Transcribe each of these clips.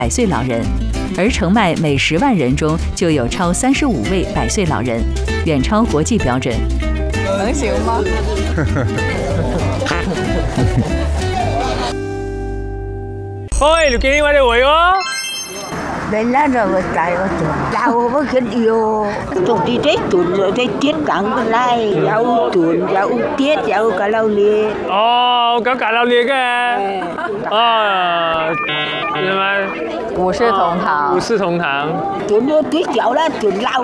100岁老人，而澄迈每10万人中就有超35位100岁老人，远超国际标准。 能行吗？ 喂，你今天我哋會喎。 Bella rồi tại ở tuần giàu với cái điều tụi đi tết tuần rồi tết tiết cắn cái này giàu tuần giàu tiết giàu cả lâu liền có cả lâu liền嘅係咪五世同堂， 五世同堂 tuần nó tiết giàu là tuần lâu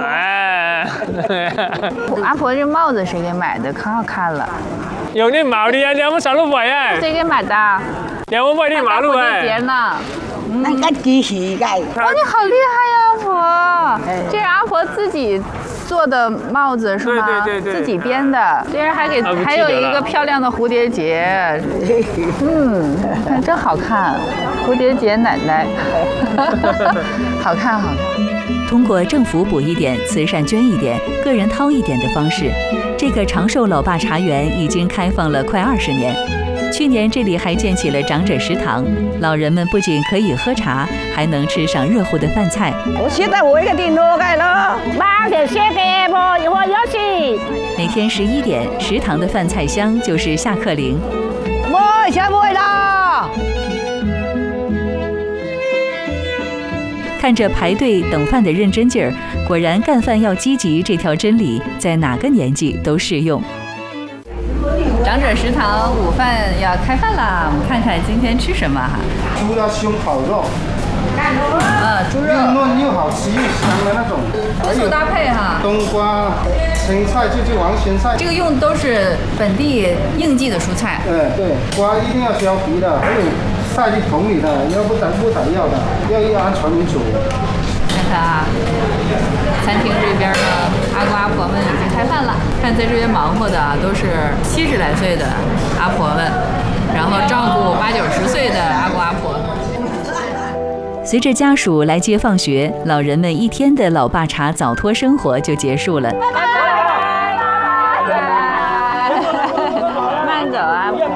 阿婆这帽子谁给买的？可好看了。 有啲毛的啊，你有冇手攞位啊？ 谁给买的？ 有冇位啲馬路啊？ 节呢？ 那个机器盖哦，你好厉害呀，阿婆！这是阿婆自己做的帽子是吗？ 对， 自己编的。这人还有一个漂亮的蝴蝶结，看真好看，蝴蝶结奶奶，好看好看。 通过政府补一点、慈善捐一点、个人掏一点的方式，这个长寿老爸茶园已经开放了快20年。 去年这里还建起了长者食堂，老人们不仅可以喝茶，还能吃上热乎的饭菜。 我现在我一个电脑盖了，8点7点我要去。 每天11点，食堂的饭菜香就是下课铃。 我下不会啦。 看着排队等饭的认真劲儿，果然干饭要积极这条真理在哪个年纪都适用。 长者食堂午饭要开饭啦，我们看看今天吃什么哈。 猪的胸烤肉， 猪肉又嫩又好吃又香的那种， 多手搭配哈。 冬瓜、青菜就是王咸菜。 这个用都是本地应季的蔬菜。 对，瓜一定要削皮的，还有晒进桶里的，要不打药的，要按传统煮。 看看啊，餐厅这边呢，阿公阿婆们已经开饭了。看在这边忙活的都是70来岁的阿婆们，然后照顾80、90岁的阿公阿婆。 随着家属来接放学，老人们一天的老爸茶早托生活就结束了。 慢走啊，阿婆。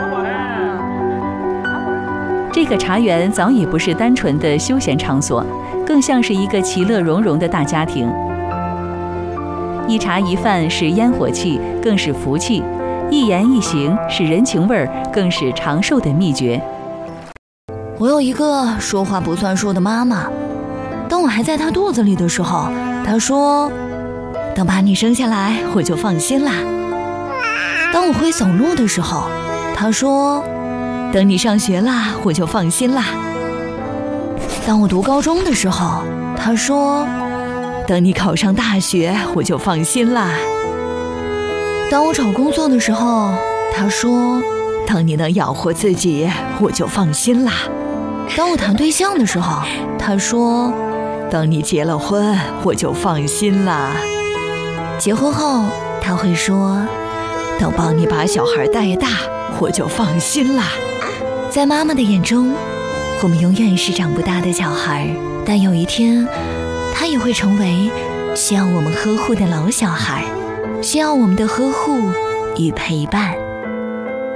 这个茶园早已不是单纯的休闲场所，更像是一个其乐融融的大家庭。一茶一饭是烟火气，更是福气；一言一行是人情味儿，更是长寿的秘诀。 我有一个说话不算数的妈妈，当我还在她肚子里的时候，她说：“等把你生下来，我就放心啦。”当我会走路的时候，她说： 等你上学啦，我就放心啦。当我读高中的时候，他说：“等你考上大学，我就放心啦。”当我找工作的时候，他说：“等你能养活自己，我就放心啦。”当我谈对象的时候，他说：“等你结了婚，我就放心啦。”结婚后，他会说：“等帮你把小孩带大，我就放心啦。” 在妈妈的眼中，我们永远是长不大的小孩，但有一天，他也会成为需要我们呵护的老小孩，需要我们的呵护与陪伴。